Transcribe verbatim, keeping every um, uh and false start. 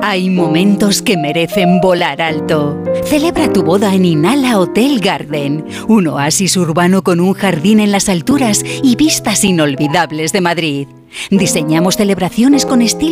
Hay momentos que merecen volar alto. Celebra tu boda en Inala Hotel Garden, un oasis urbano con un jardín en las alturas y vistas inolvidables de Madrid. Diseñamos celebraciones con estilo